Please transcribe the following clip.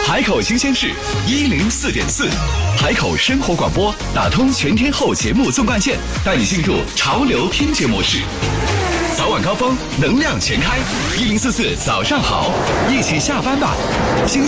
海口新鲜事104.4，海口生活广播打通全天候节目纵贯线，带你进入潮流听觉模式。早晚高峰，能量全开，1044早上好，一起下班吧。